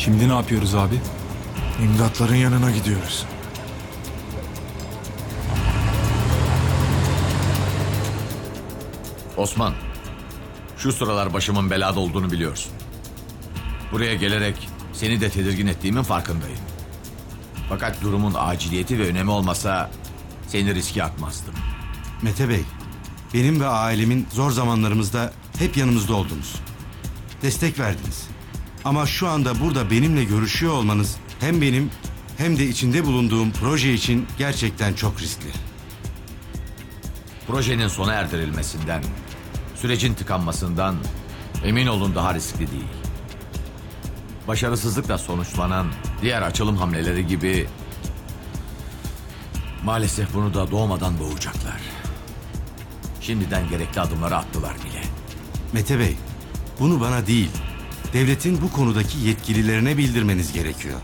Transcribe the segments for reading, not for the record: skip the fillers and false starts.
Şimdi ne yapıyoruz abi? İmdatların yanına gidiyoruz. Osman, şu sıralar başımın belada olduğunu biliyorsun. Buraya gelerek seni de tedirgin ettiğimin farkındayım. Fakat durumun aciliyeti ve önemi olmasa seni riske atmazdım. Mete Bey, benim ve ailemin zor zamanlarımızda hep yanımızda oldunuz. Destek verdiniz. Ama şu anda burada benimle görüşüyor olmanız hem benim hem de içinde bulunduğum proje için gerçekten çok riskli. Projenin sona erdirilmesinden, sürecin tıkanmasından emin olun daha riskli değil. Başarısızlıkla sonuçlanan diğer açılım hamleleri gibi maalesef bunu da doğmadan boğacaklar. Şimdiden gerekli adımları attılar bile. Mete Bey, bunu bana değil, devletin bu konudaki yetkililerine bildirmeniz gerekiyor.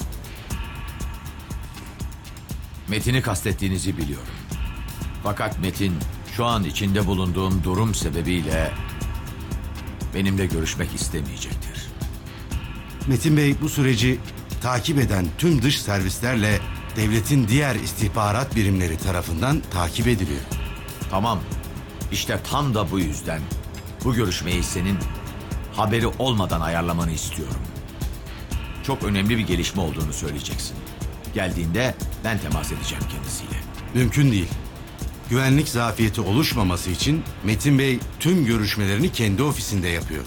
Metin'i kastettiğinizi biliyorum. Fakat Metin şu an içinde bulunduğum durum sebebiyle benimle görüşmek istemeyecektir. Metin Bey bu süreci takip eden tüm dış servislerle devletin diğer istihbarat birimleri tarafından takip ediliyor. Tamam. İşte tam da bu yüzden bu görüşmeyi senin haberi olmadan ayarlamanı istiyorum. Çok önemli bir gelişme olduğunu söyleyeceksin. Geldiğinde ben temas edeceğim kendisiyle. Mümkün değil. Güvenlik zafiyeti oluşmaması için Metin Bey tüm görüşmelerini kendi ofisinde yapıyor.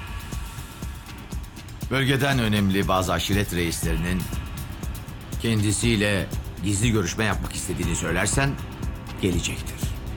Bölgeden önemli bazı aşiret reislerinin kendisiyle gizli görüşme yapmak istediğini söylersen gelecektir.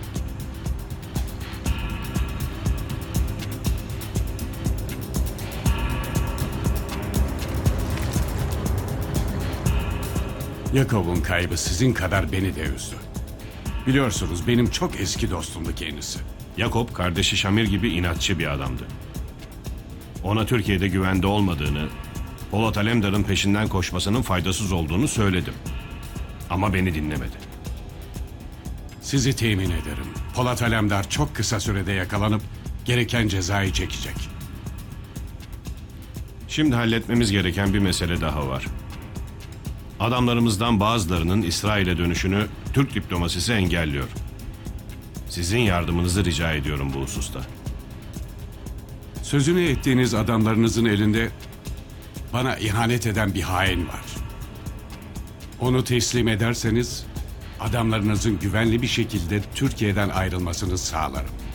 Yakup'un kaybı sizin kadar beni de üzdü. Biliyorsunuz benim çok eski dostumdu kendisi. Yakup kardeşi Şamir gibi inatçı bir adamdı. Ona Türkiye'de güvende olmadığını, Polat Alemdar'ın peşinden koşmasının faydasız olduğunu söyledim. Ama beni dinlemedi. Sizi temin ederim. Polat Alemdar çok kısa sürede yakalanıp gereken cezayı çekecek. Şimdi halletmemiz gereken bir mesele daha var. Adamlarımızdan bazılarının İsrail'e dönüşünü Türk diplomasisi engelliyor. Sizin yardımınızı rica ediyorum bu hususta. Sözünü ettiğiniz adamlarınızın elinde bana ihanet eden bir hain var. Onu teslim ederseniz adamlarınızın güvenli bir şekilde Türkiye'den ayrılmasını sağlarım.